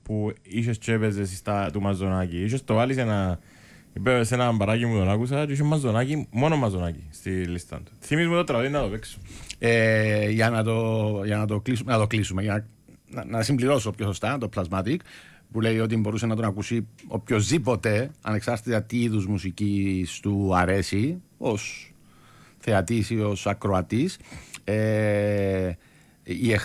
που είχες και έπαιζες του Μαζονάκη. Είχες το βάλεις σε ένα μπαράκι μου τον άκουσα και είχε Μαζονάκη, μόνο Μαζονάκη στη λίστα του. Θυμίζεις μου το τραγούδι να το παίξω. Για να το κλείσουμε, για να συμπληρώσω πιο σωστά το Plasmatic, που λέει ότι μπορούσε να τον ακούσει οποιοσδήποτε, ανεξάρτητα τι είδους μουσικής του αρέσει, ως θεατής ή ως ακροατής.